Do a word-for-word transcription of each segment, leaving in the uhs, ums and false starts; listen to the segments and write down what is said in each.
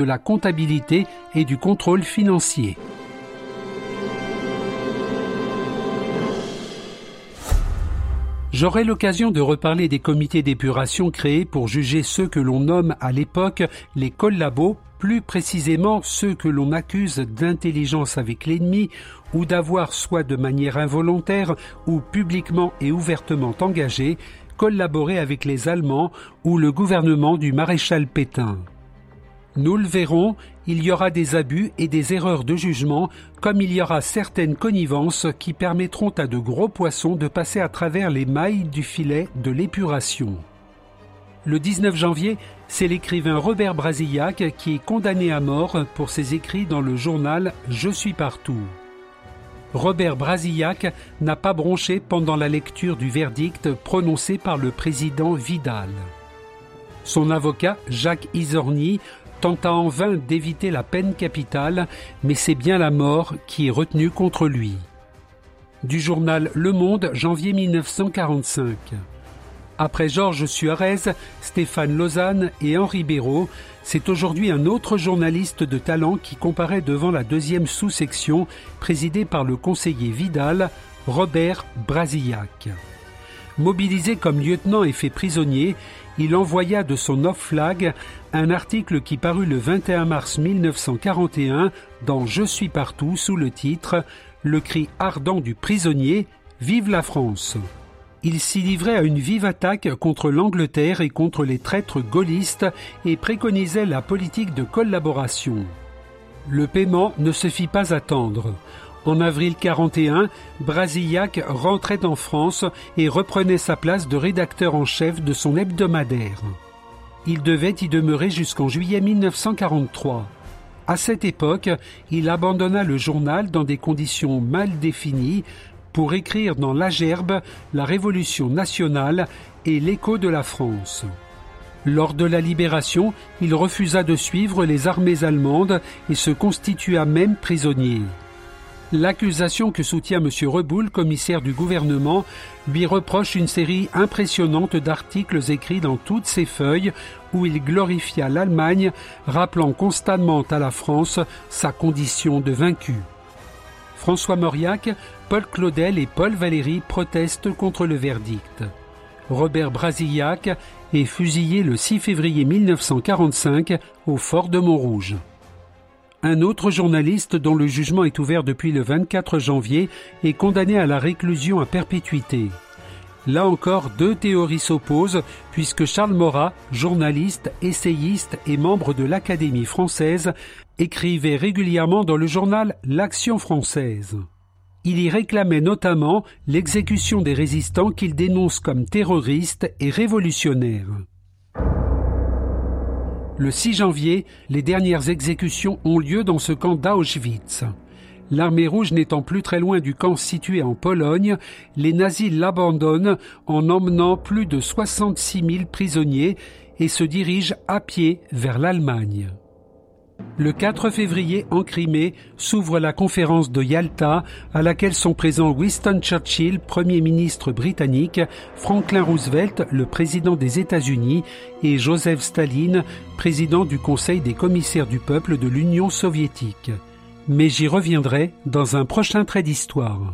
de la comptabilité et du contrôle financier. J'aurai l'occasion de reparler des comités d'épuration créés pour juger ceux que l'on nomme à l'époque les collabos, plus précisément ceux que l'on accuse d'intelligence avec l'ennemi ou d'avoir soit de manière involontaire ou publiquement et ouvertement engagé, collaboré avec les Allemands ou le gouvernement du maréchal Pétain. Nous le verrons, il y aura des abus et des erreurs de jugement, comme il y aura certaines connivences qui permettront à de gros poissons de passer à travers les mailles du filet de l'épuration. Le dix-neuf janvier, c'est l'écrivain Robert Brasillac qui est condamné à mort pour ses écrits dans le journal « Je suis partout ». Robert Brasillac n'a pas bronché pendant la lecture du verdict prononcé par le président Vidal. Son avocat, Jacques Izorni, tenta en vain d'éviter la peine capitale, mais c'est bien la mort qui est retenue contre lui. Du journal Le Monde, janvier mille neuf cent quarante-cinq. Après Georges Suarez, Stéphane Lausanne et Henri Béraud, c'est aujourd'hui un autre journaliste de talent qui comparaît devant la deuxième sous-section, présidée par le conseiller Vidal, Robert Brasillac. Mobilisé comme lieutenant et fait prisonnier, il envoya de son off-flag un article qui parut le vingt et un mars mille neuf cent quarante et un dans Je suis partout sous le titre « Le cri ardent du prisonnier, vive la France ». Il s'y livrait à une vive attaque contre l'Angleterre et contre les traîtres gaullistes et préconisait la politique de collaboration. Le paiement ne se fit pas attendre. En avril quarante et un, Brasillac rentrait en France et reprenait sa place de rédacteur en chef de son hebdomadaire. Il devait y demeurer jusqu'en juillet mille neuf cent quarante-trois. À cette époque, il abandonna le journal dans des conditions mal définies pour écrire dans La Gerbe, La Révolution nationale et l'Écho de la France. Lors de la Libération, il refusa de suivre les armées allemandes et se constitua même prisonnier. L'accusation que soutient M. Reboul, commissaire du gouvernement, lui reproche une série impressionnante d'articles écrits dans toutes ses feuilles où il glorifia l'Allemagne, rappelant constamment à la France sa condition de vaincu. François Mauriac, Paul Claudel et Paul Valéry protestent contre le verdict. Robert Brasillac est fusillé le six février mille neuf cent quarante-cinq au fort de Montrouge. Un autre journaliste dont le jugement est ouvert depuis le vingt-quatre janvier est condamné à la réclusion à perpétuité. Là encore, deux théories s'opposent puisque Charles Maurras, journaliste, essayiste et membre de l'Académie française, écrivait régulièrement dans le journal L'Action française. Il y réclamait notamment l'exécution des résistants qu'il dénonce comme terroristes et révolutionnaires. Le six janvier, les dernières exécutions ont lieu dans ce camp d'Auschwitz. L'armée rouge n'étant plus très loin du camp situé en Pologne, les nazis l'abandonnent en emmenant plus de soixante-six mille prisonniers et se dirigent à pied vers l'Allemagne. Le quatre février, en Crimée, s'ouvre la conférence de Yalta, à laquelle sont présents Winston Churchill, Premier ministre britannique, Franklin Roosevelt, le président des États-Unis, et Joseph Staline, président du Conseil des commissaires du peuple de l'Union soviétique. Mais j'y reviendrai dans un prochain trait d'histoire.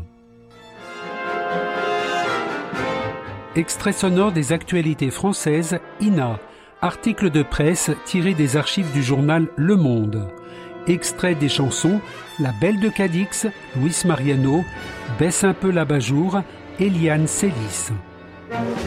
Extrait sonore des actualités françaises, I N A. Article de presse tiré des archives du journal Le Monde. Extrait des chansons La Belle de Cadix, Luis Mariano, Baisse un peu l'abat-jour, Eliane Célis.